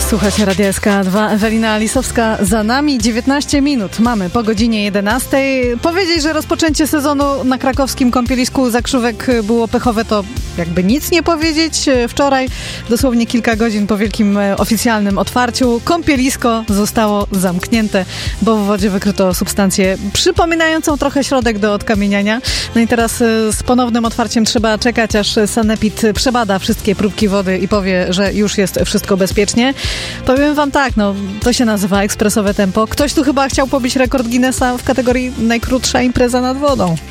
Słuchajcie, Radia SK2, Ewelina Lisowska za nami, 19 minut mamy po godzinie 11. Powiedzieć, że rozpoczęcie sezonu na krakowskim kąpielisku Zakrzówek było pechowe, to jakby nic nie powiedzieć. Wczoraj, dosłownie kilka godzin po wielkim oficjalnym otwarciu, kąpielisko zostało zamknięte, bo w wodzie wykryto substancję przypominającą trochę środek do odkamieniania. No i teraz z ponownym otwarciem trzeba czekać, aż sanepid przebada wszystkie próbki wody i powie, że już jest wszystko bezpiecznie. Powiem wam tak, to się nazywa ekspresowe tempo. Ktoś tu chyba chciał pobić rekord Guinnessa w kategorii najkrótsza impreza nad wodą.